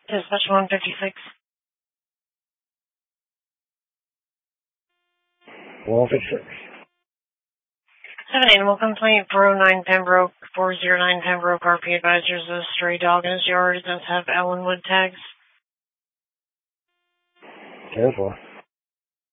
Dispatch 156. 156. Have an animal complaint, 409 Pembroke, 409 Pembroke, RP advisors, a stray dog in his yard. It does have Ellenwood tags. 10-4.